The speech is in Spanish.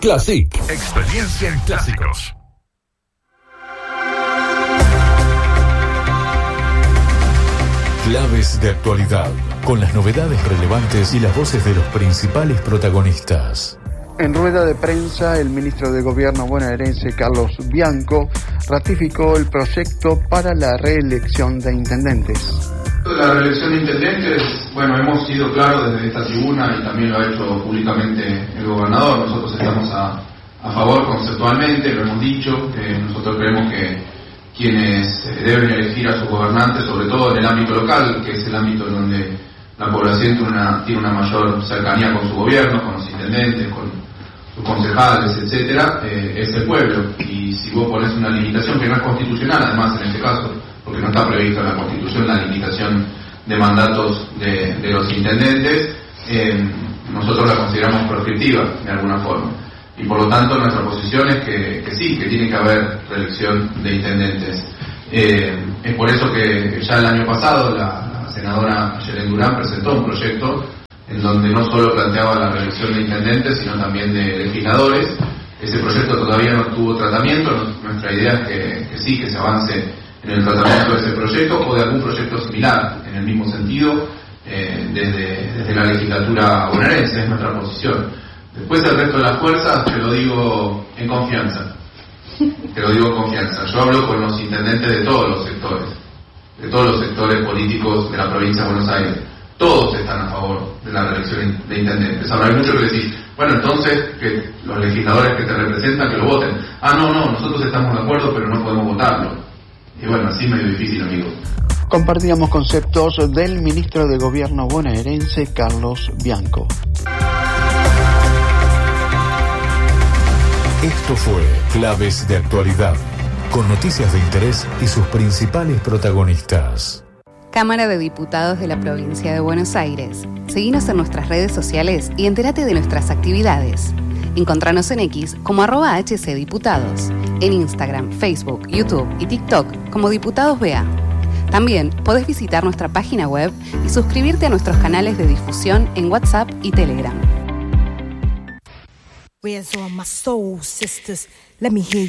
Classic. Experiencia en clásicos. Claves de actualidad, con las novedades relevantes y las voces de los principales protagonistas. En rueda de prensa, el ministro de Gobierno bonaerense, Carlos Bianco, ratificó el proyecto para la reelección de intendentes. La reelección de intendentes, hemos sido claros desde esta tribuna y también lo ha hecho públicamente el gobernador. Nosotros estamos a favor conceptualmente, lo hemos dicho, nosotros creemos que quienes deben elegir a sus gobernantes, sobre todo en el ámbito local, que es el ámbito en donde la población tiene una mayor cercanía con su gobierno, con los intendentes, con sus concejales, etcétera, es el pueblo. Y si vos pones una limitación que no es constitucional, además en este caso, porque no está prevista en la Constitución la limitación de mandatos de los intendentes, nosotros la consideramos prescriptiva de alguna forma. Y por lo tanto nuestra posición es que sí, que tiene que haber reelección de intendentes. Es por eso que ya el año pasado la senadora Yelén Durán presentó un proyecto en donde no solo planteaba la reelección de intendentes, sino también de legisladores. Ese proyecto todavía no tuvo tratamiento. Nuestra idea es que sí, que se avance en el tratamiento de ese proyecto o de algún proyecto similar, en el mismo sentido, desde la legislatura bonaerense. Es nuestra posición. Después el resto de las fuerzas te lo digo en confianza. Yo hablo con los intendentes de todos los sectores políticos de la provincia de Buenos Aires. Todos están a favor de la reelección de intendentes. Ahora hay mucho que decir, entonces que los legisladores que te representan que lo voten. No, nosotros estamos de acuerdo, pero no podemos votarlo. Y así es medio difícil, amigo. Compartíamos conceptos del ministro de Gobierno bonaerense, Carlos Bianco. Esto fue Claves de Actualidad, con noticias de interés y sus principales protagonistas. Cámara de Diputados de la Provincia de Buenos Aires. Seguinos en nuestras redes sociales y entérate de nuestras actividades. Encontranos en X como @HCDiputados, en Instagram, Facebook, YouTube y TikTok como Diputados BA. También podés visitar nuestra página web y suscribirte a nuestros canales de difusión en WhatsApp y Telegram. Where's all my soul sisters? Let me hear